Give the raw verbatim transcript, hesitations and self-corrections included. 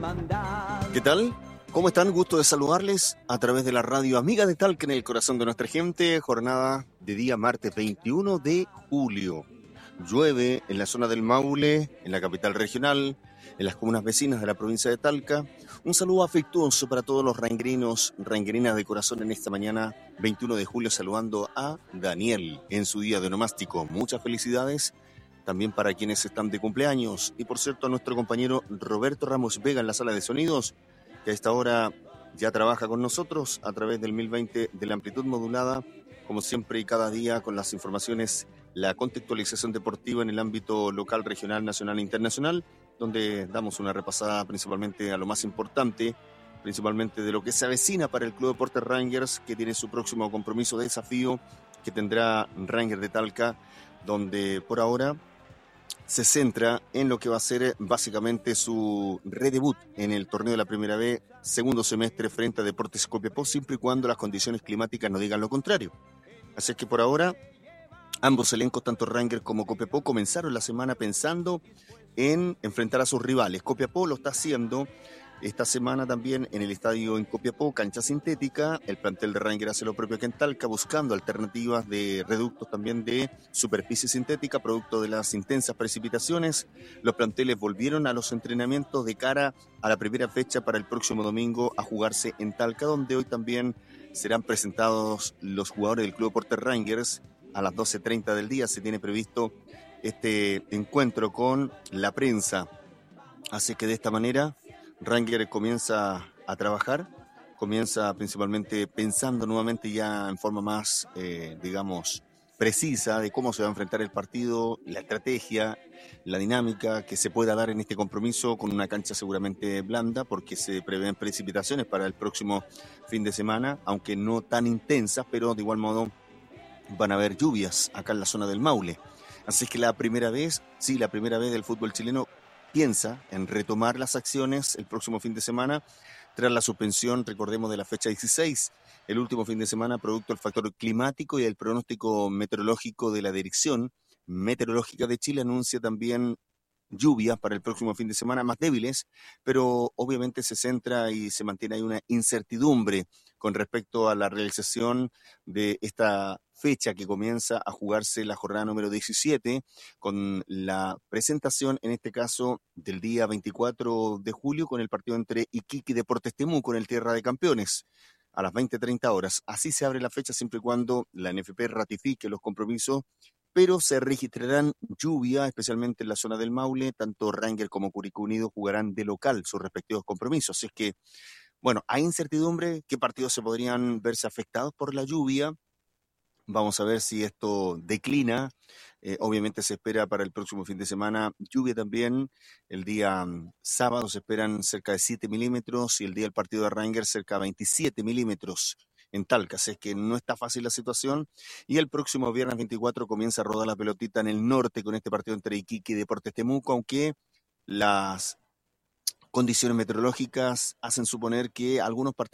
¿Qué tal? ¿Cómo están? Gusto de saludarles a través de la radio amiga de Talca en el corazón de nuestra gente. Jornada de día martes veintiuno de julio. Llueve en la zona del Maule, en la capital regional, en las comunas vecinas de la provincia de Talca. Un saludo afectuoso para todos los ranguerinos, ranguerinas de corazón en esta mañana veintiuno de julio, saludando a Daniel en su día de onomástico. Muchas felicidades también para quienes están de cumpleaños. Y por cierto, a nuestro compañero Roberto Ramos Vega en la sala de sonidos, que a esta hora ya trabaja con nosotros a través del mil veinte de la amplitud modulada, como siempre y cada día con las informaciones, la contextualización deportiva en el ámbito local, regional, nacional e internacional, donde damos una repasada principalmente a lo más importante, principalmente de lo que se avecina para el Club Deportes Rangers, que tiene su próximo compromiso de desafío que tendrá Rangers de Talca, donde por ahora se centra en lo que va a ser básicamente su redebut en el torneo de la Primera B, segundo semestre frente a Deportes Copiapó, siempre y cuando las condiciones climáticas no digan lo contrario. Así es que por ahora, ambos elencos, tanto Rangers como Copiapó, comenzaron la semana pensando en enfrentar a sus rivales. Copiapó lo está haciendo esta semana también en el estadio en Copiapó, cancha sintética. El plantel de Rangers hace lo propio que en Talca, buscando alternativas de reductos también de superficie sintética, producto de las intensas precipitaciones. Los planteles volvieron a los entrenamientos de cara a la primera fecha para el próximo domingo a jugarse en Talca, donde hoy también serán presentados los jugadores del Club Deportes Rangers. A las doce treinta del día se tiene previsto este encuentro con la prensa. Así que de esta manera Rangers comienza a trabajar, comienza principalmente pensando nuevamente ya en forma más, eh, digamos, precisa de cómo se va a enfrentar el partido, la estrategia, la dinámica que se pueda dar en este compromiso con una cancha seguramente blanda, porque se prevén precipitaciones para el próximo fin de semana, aunque no tan intensas, pero de igual modo van a haber lluvias acá en la zona del Maule. Así que la primera vez, sí, la primera vez del fútbol chileno piensa en retomar las acciones el próximo fin de semana tras la suspensión, recordemos, de la fecha dieciséis, el último fin de semana, producto del factor climático y el pronóstico meteorológico de la Dirección Meteorológica de Chile anuncia también lluvias para el próximo fin de semana más débiles, pero obviamente se centra y se mantiene ahí una incertidumbre con respecto a la realización de esta fecha que comienza a jugarse la jornada número diecisiete, con la presentación, en este caso, del día veinticuatro de julio, con el partido entre Iquique y Deportes Temuco en el Tierra de Campeones, a las veinte treinta horas. Así se abre la fecha siempre y cuando la N F P ratifique los compromisos, pero se registrarán lluvia, especialmente en la zona del Maule. Tanto Rangers como Curicó Unido jugarán de local sus respectivos compromisos. Así es que, bueno, hay incertidumbre, qué partidos se podrían verse afectados por la lluvia. Vamos a ver si esto declina. Eh, obviamente se espera para el próximo fin de semana lluvia también. El día um, sábado se esperan cerca de siete milímetros y el día del partido de Rangers cerca de veintisiete milímetros en Talca. Así es que no está fácil la situación. Y el próximo viernes veinticuatro comienza a rodar la pelotita en el norte con este partido entre Iquique y Deportes Temuco, aunque las condiciones meteorológicas hacen suponer que algunos partidos